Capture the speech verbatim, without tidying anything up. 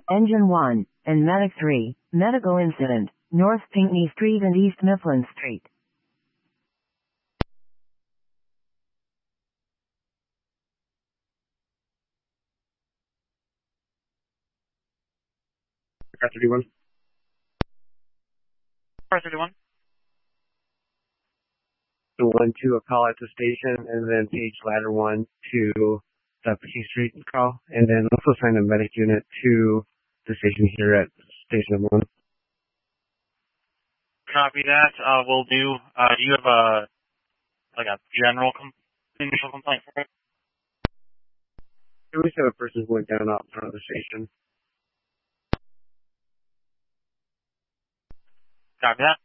Engine one, and Medic three, medical incident, North Pinckney Street and East Mifflin Street. Car thirty-one. Car thirty-one. The one to a call at the station, and then page ladder one to the Pinckney Street call, and then also assign a medic unit to the station here at station number one. Copy that. Uh, we'll do, uh, do you have a, like a general com- initial complaint for it? We always have a person who went down out in front of the station. Copy that.